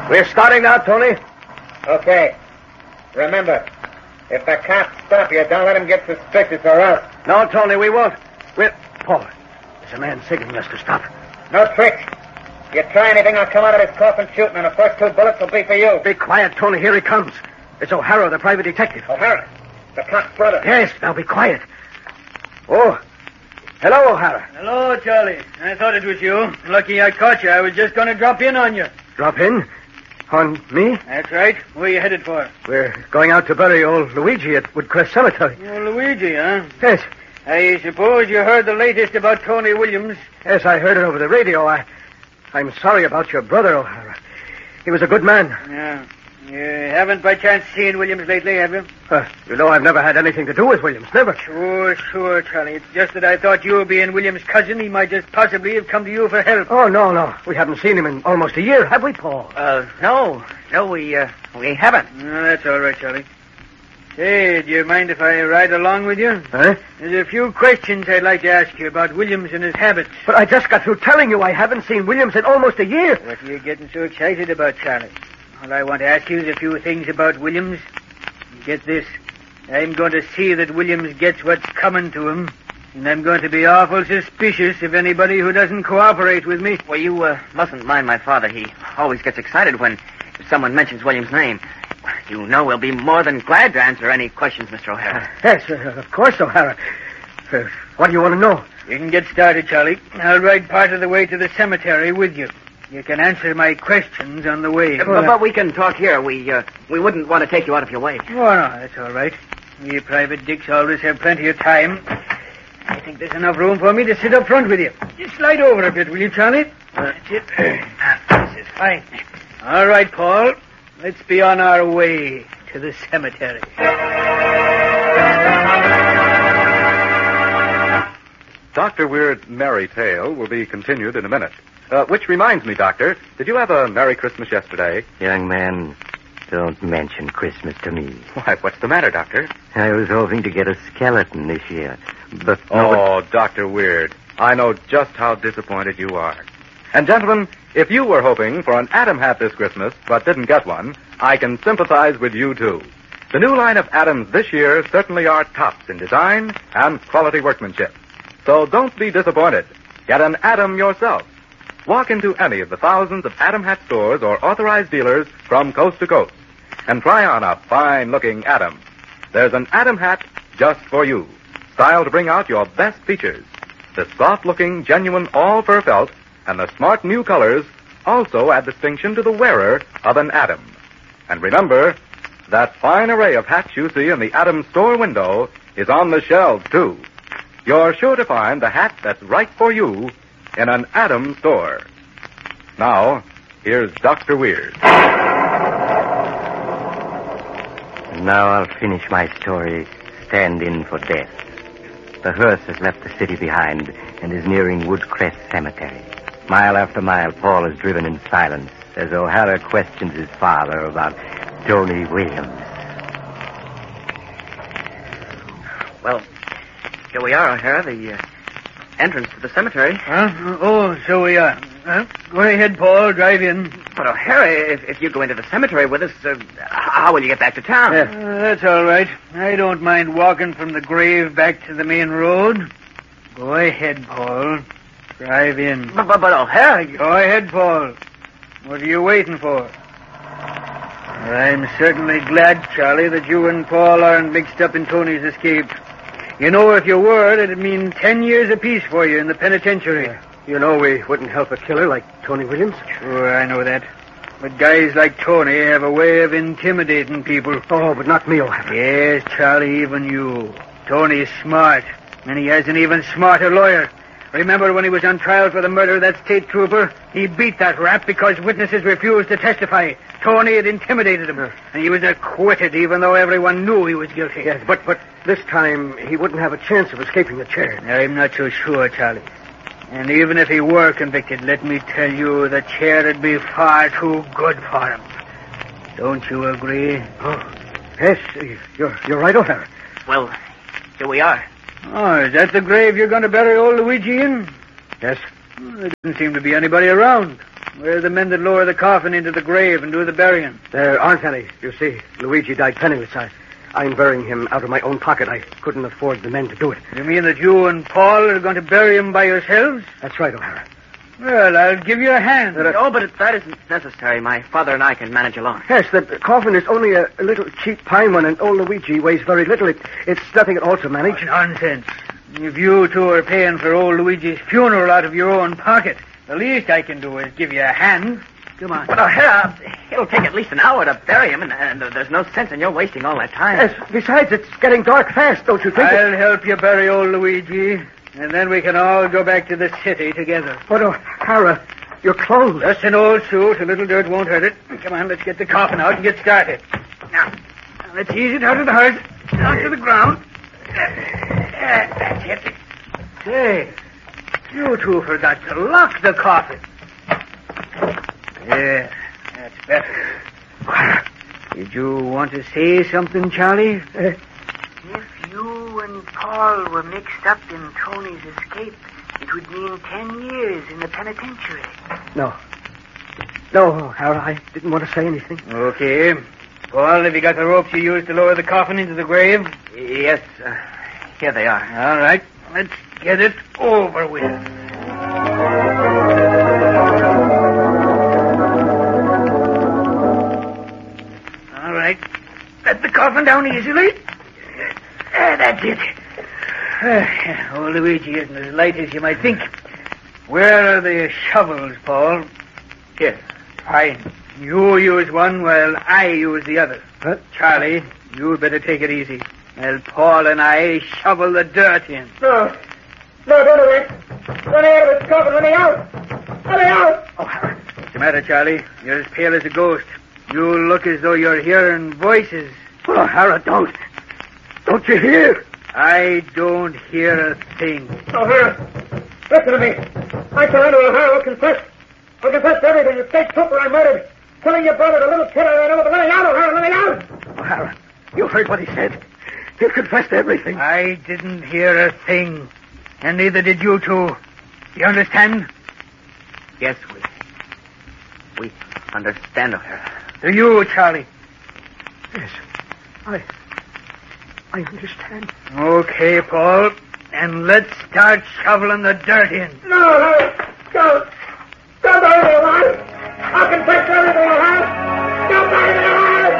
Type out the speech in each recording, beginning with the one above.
We're starting now, Tony. Okay. Remember, if the cops stop you, don't let them get suspicious or else. No, Tony, we won't. Paul, there's a man signaling us to stop. No tricks. If you try anything, I'll come out of this coffin shooting, and the first 2 bullets will be for you. Be quiet, Tony. Here he comes. It's O'Hara, the private detective. O'Hara? The cop's brother. Yes, now be quiet. Oh. Hello, O'Hara. Hello, Charlie. I thought it was you. Lucky I caught you. I was just going to drop in on you. Drop in? On me? That's right. Where are you headed for? We're going out to bury old Luigi at Woodcrest Cemetery. Oh, Luigi, huh? Yes. I suppose you heard the latest about Tony Williams. Yes, I heard it over the radio. I'm sorry about your brother, O'Hara. He was a good man. Yeah. You haven't by chance seen Williams lately, have you? You know I've never had anything to do with Williams. Never. Sure, Charlie. It's just that I thought you being Williams' cousin, he might just possibly have come to you for help. Oh, no. We haven't seen him in almost a year, have we, Paul? No, we haven't. No, that's all right, Charlie. Hey, do you mind if I ride along with you? Huh? There's a few questions I'd like to ask you about Williams and his habits. But I just got through telling you I haven't seen Williams in almost a year. What are you getting so excited about, Charlie? All I want to ask you is a few things about Williams. Get this. I'm going to see that Williams gets what's coming to him. And I'm going to be awful suspicious of anybody who doesn't cooperate with me. Well, you mustn't mind my father. He always gets excited when someone mentions William's name. You know we'll be more than glad to answer any questions, Mr. O'Hara. Yes, of course, O'Hara. What do you want to know? You can get started, Charlie. I'll ride part of the way to the cemetery with you. You can answer my questions on the way. But we can talk here. We wouldn't want to take you out of your way. Oh, no, that's all right. We private dicks always have plenty of time. I think there's enough room for me to sit up front with you. Just slide over a bit, will you, Charlie? That's it. This is fine. All right, Paul. Let's be on our way to the cemetery. Dr. Weird's merry tale will be continued in a minute. Which reminds me, Doctor, did you have a Merry Christmas yesterday? Young man, don't mention Christmas to me. Why, what's the matter, Doctor? I was hoping to get a skeleton this year, but... Dr. Weird, I know just how disappointed you are. And, gentlemen, if you were hoping for an Adam hat this Christmas, but didn't get one, I can sympathize with you, too. The new line of Adams this year certainly are tops in design and quality workmanship. So don't be disappointed. Get an Adam yourself. Walk into any of the thousands of Adam hat stores or authorized dealers from coast to coast and try on a fine-looking Adam. There's an Adam hat just for you, styled to bring out your best features. The soft-looking, genuine all-fur felt and the smart new colors also add distinction to the wearer of an Adam. And remember, that fine array of hats you see in the Adam store window is on the shelves, too. You're sure to find the hat that's right for you in an Adam store. Now, here's Dr. Weird. Now I'll finish my story, Stand In for Death. The hearse has left the city behind and is nearing Woodcrest Cemetery. Mile after mile, Paul is driven in silence as O'Hara questions his father about Tony Williams. Well, here we are, O'Hara, the entrance to the cemetery. Huh? Oh, so we are. Go ahead, Paul. Drive in. But, O'Hara, if you go into the cemetery with us, how will you get back to town? That's all right. I don't mind walking from the grave back to the main road. Go ahead, Paul. Drive in. But O'Hara... Go ahead, Paul. What are you waiting for? I'm certainly glad, Charlie, that you and Paul aren't mixed up in Tony's escape. You know, if you were, it'd mean 10 years apiece for you in the penitentiary. You know we wouldn't help a killer like Tony Williams. Sure, I know that. But guys like Tony have a way of intimidating people. Oh, but not me, O'Hara. Yes, Charlie, even you. Tony's smart, and he has an even smarter lawyer. Remember when he was on trial for the murder of that state trooper? He beat that rap because witnesses refused to testify. Tony had intimidated him, and he was acquitted even though everyone knew he was guilty. Yes, but this time he wouldn't have a chance of escaping the chair. I'm not so sure, Charlie. And even if he were convicted, let me tell you, the chair would be far too good for him. Don't you agree? Oh, yes, you're right, O'Hara. Well, here we are. Oh, is that the grave you're going to bury old Luigi in? Yes. Well, there doesn't seem to be anybody around. Where are the men that lower the coffin into the grave and do the burying? There aren't any. You see, Luigi died penniless. I'm burying him out of my own pocket. I couldn't afford the men to do it. You mean that you and Paul are going to bury him by yourselves? That's right, O'Hara. Well, I'll give you a hand. No, but that isn't necessary. My father and I can manage alone. Yes, the coffin is only a little cheap pine one, and old Luigi weighs very little. It's nothing at all to manage. Oh, nonsense. If you two are paying for old Luigi's funeral out of your own pocket, the least I can do is give you a hand. Come on. But, O'Hara, it'll take at least an hour to bury him, and there's no sense in your wasting all that time. Yes, besides, it's getting dark fast, don't you think? I'll help you bury old Luigi, and then we can all go back to the city together. But, O'Hara, your clothes. Just an old suit. A little dirt won't hurt it. Come on, let's get the coffin out and get started. Now let's ease it out of the hearse, down to the ground. That's it. Say, you two forgot to lock the coffin. Yeah, that's better. Did you want to say something, Charlie? If you and Paul were mixed up in Tony's escape, it would mean 10 years in the penitentiary. No, O'Hara, I didn't want to say anything. Okay. Paul, have you got the ropes you used to lower the coffin into the grave? Yes, here they are. All right, let's get it over with. All right, let the coffin down easily. That's it. Old Luigi isn't as light as you might think. Where are the shovels, Paul? Here. Fine. You use one while I use the other. Huh? Charlie, you'd better take it easy. While Paul and I shovel the dirt in. No, don't do it. Let me out of this coffin. Let me out. Let me out. O'Hara. What's the matter, Charlie? You're as pale as a ghost. You look as though you're hearing voices. Well, O'Hara, don't you hear? I don't hear a thing. O'Hara, listen to me. I surrender, O'Hara. I'll confess to everything. The state trooper I murdered. Killing your brother, the little kid I know. But let me out, O'Hara. Let me out. O'Hara, you heard what he said. He'll confess to everything. I didn't hear a thing. And neither did you two. You understand? Yes, we understand, O'Hara. Do you, Charlie? Yes, I understand. Okay, Paul. And let's start shoveling the dirt in. No, O'Hara. Don't bury me alive. I'll confess to everything, O'Hara. Don't bury me alive.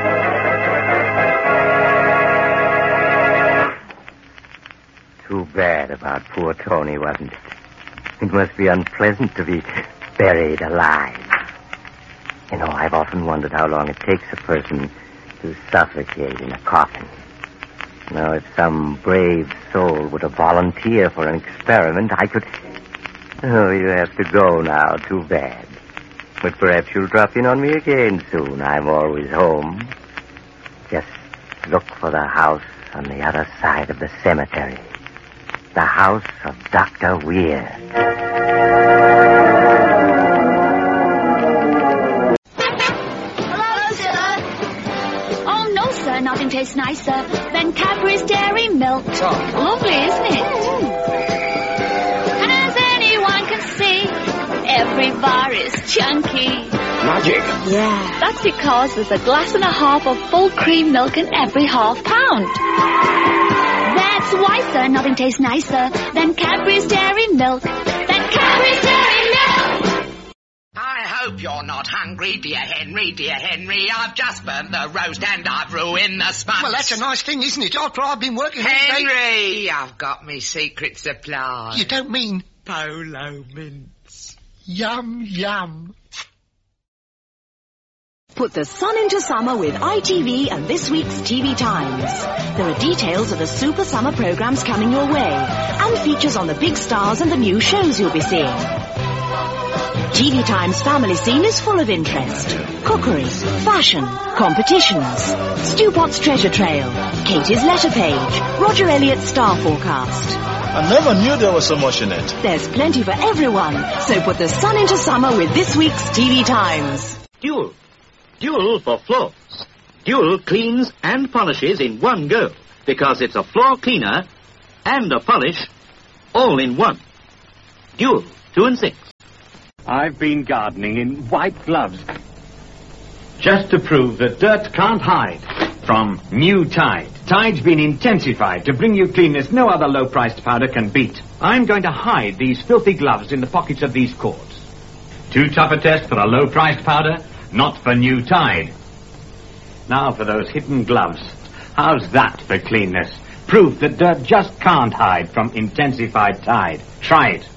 Too bad about poor Tony, wasn't it? It must be unpleasant to be buried alive. You know, I've often wondered how long it takes a person to suffocate in a coffin. Now, if some brave soul were to volunteer for an experiment, I could... Oh, you have to go now. Too bad. But perhaps you'll drop in on me again soon. I'm always home. Just look for the house on the other side of the cemetery. The house of Dr. Weir. Hello, sir. Oh, no, sir. Nothing tastes nicer than Cadbury's Dairy Milk. Lovely, isn't it? As anyone can see, every bar is chunky. Magic. Yeah. That's because there's a glass and a half of full cream milk in every half pound. That's why, sir, nothing tastes nicer than Cadbury's Dairy Milk. Cadbury's Dairy Milk! I hope you're not hungry, dear Henry, dear Henry. I've just burnt the roast and I've ruined the sponge. Well, that's a nice thing, isn't it? After I've been working all day... Henry, I've got me secret supply. You don't mean... Polo mints. Yum, yum. Put the sun into summer with ITV and this week's TV Times. There are details of the Super Summer programs coming your way and features on the big stars and the new shows you'll be seeing. TV Times Family Scene is full of interest. Cookery, fashion, competitions, Stu Potts Treasure Trail, Katie's Letter Page, Roger Elliott's Star Forecast. I never knew there was so much in it. There's plenty for everyone, so put the sun into summer with this week's TV Times. Dual for floors. Dual cleans and polishes in one go, because it's a floor cleaner and a polish all in one. Dual 2 and 6. I've been gardening in white gloves. Just to prove that dirt can't hide. From New Tide. Tide's been intensified to bring you cleanness no other low-priced powder can beat. I'm going to hide these filthy gloves in the pockets of these cords. Too tough a test for a low-priced powder? Not for New Tide. Now for those hidden gloves. How's that for cleanness? Proof that dirt just can't hide from intensified Tide. Try it.